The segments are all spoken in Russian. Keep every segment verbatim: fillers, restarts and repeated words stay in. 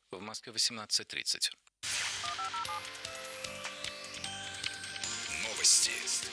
В Москве восемнадцать тридцать. Новости.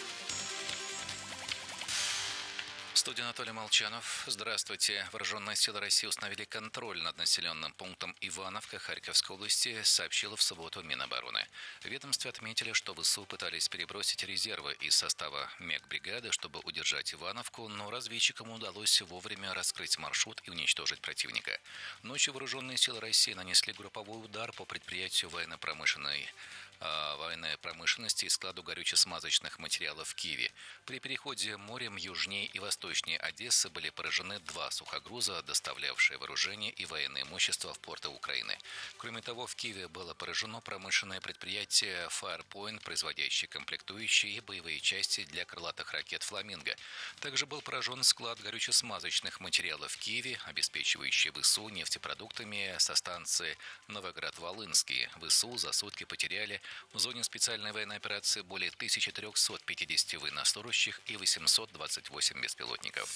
В студии Анатолий Молчанов. Здравствуйте. Вооруженные силы России установили контроль над населенным пунктом Ивановка Харьковской области, сообщила в субботу Минобороны. В ведомстве отметили, что ВСУ пытались перебросить резервы из состава мегбригады, чтобы удержать Ивановку, но разведчикам удалось вовремя раскрыть маршрут и уничтожить противника. Ночью вооруженные силы России нанесли групповой удар по предприятию военно-промышленной военной промышленности и складу горюче-смазочных материалов в Киеве. При переходе морем южнее и восточнее Одессы были поражены два сухогруза, доставлявшие вооружение и военное имущество в порты Украины. Кроме того, в Киеве было поражено промышленное предприятие Firepoint, производящее комплектующие и боевые части для крылатых ракет «Фламинго». Также был поражен склад горюче-смазочных материалов в Киеве, обеспечивающий ВСУ нефтепродуктами со станции Новоград-Волынский. ВСУ за сутки потеряли в зоне специальной военной операции более тысячи трёхсот пятидесяти военнослужащих и восемьсот двадцать восемь беспилотников.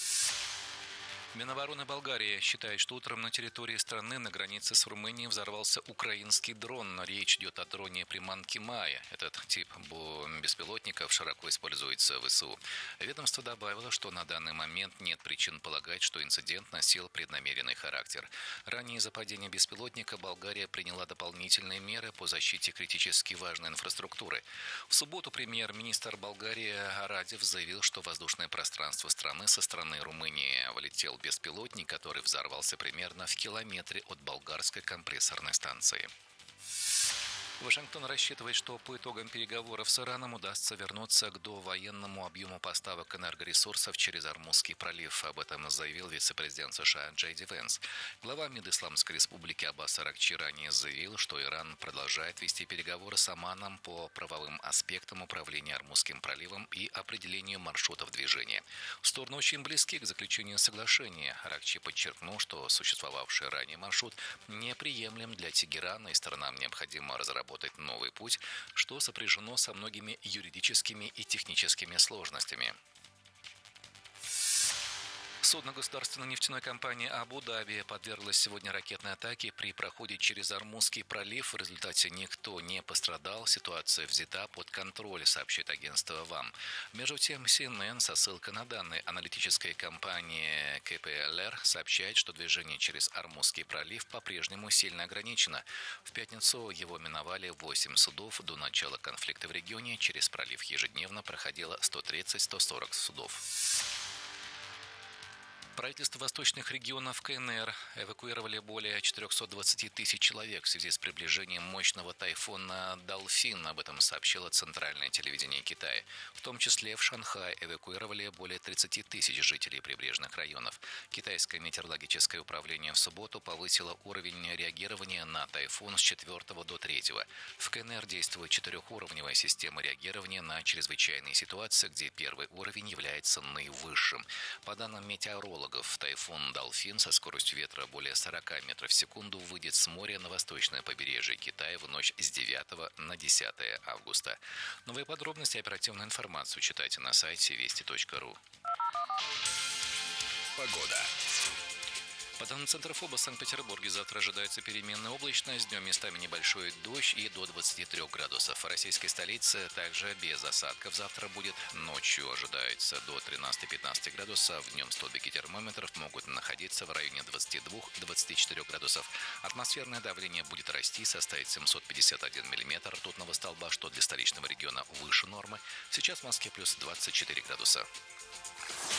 Минобороны Болгарии считает, что утром на территории страны на границе с Румынией взорвался украинский дрон. Речь идет о дроне приманки Майя. Этот тип беспилотников широко используется в ВСУ. Ведомство добавило, что на данный момент нет причин полагать, что инцидент носил преднамеренный характер. Ранее из-за падения беспилотника Болгария приняла дополнительные меры по защите критически важной инфраструктуры. В субботу премьер-министр Болгарии Радев заявил, что воздушное пространство страны со стороны Румынии вылетел беспилотник, который взорвался примерно в километре от болгарской компрессорной станции. Вашингтон рассчитывает, что по итогам переговоров с Ираном удастся вернуться к довоенному объему поставок энергоресурсов через Ормузский пролив. Об этом заявил вице-президент США Джей Ди Венс. Глава МИД Исламской Республики Аббас Аракчи ранее заявил, что Иран продолжает вести переговоры с Оманом по правовым аспектам управления Ормузским проливом и определению маршрутов движения. Стороны очень близки к заключению соглашения. Аракчи подчеркнул, что существовавший ранее маршрут неприемлем для Тегерана, и сторонам необходимо разработать новый путь, что сопряжено со многими юридическими и техническими сложностями. Судно государственной нефтяной компании Абу-Даби подверглось сегодня ракетной атаке при проходе через Ормузский пролив. В результате никто не пострадал. Ситуация взята под контроль, сообщает агентство ВАМ. Между тем, Си Эн Эн со ссылкой на данные аналитической компании Кей Пи Эл Ар сообщает, что движение через Ормузский пролив по-прежнему сильно ограничено. В пятницу его миновали восемь судов. До начала конфликта в регионе через пролив ежедневно проходило сто тридцать - сто сорок судов. Правительство восточных регионов Ка Эн Эр эвакуировали более четырёхсот двадцати тысяч человек в связи с приближением мощного тайфуна «Долфин». Об этом сообщило центральное телевидение Китая. В том числе в Шанхай эвакуировали более тридцати тысяч жителей прибрежных районов. Китайское метеорологическое управление в субботу повысило уровень реагирования на тайфун с четвёртого до третьего. В Ка Эн Эр действует четырехуровневая система реагирования на чрезвычайные ситуации, где первый уровень является наивысшим. По данным метеорологов, тайфун «Долфин» со скоростью ветра более сорока метров в секунду выйдет с моря на восточное побережье Китая в ночь с девятого на десятое августа. Новые подробности и оперативную информацию читайте на сайте вести точка ру. Погода. По данным Центра ФОБОС в Санкт-Петербурге завтра ожидается переменная облачность, днем местами небольшой дождь и до двадцати трёх градусов. В российской столице также без осадков завтра будет. Ночью ожидается до тринадцати-пятнадцати градусов, днем столбики термометров могут находиться в районе двадцати двух - двадцати четырёх градусов. Атмосферное давление будет расти, составит семьсот пятьдесят один миллиметр ртутного столба, что для столичного региона выше нормы. Сейчас в Москве плюс двадцать четыре градуса.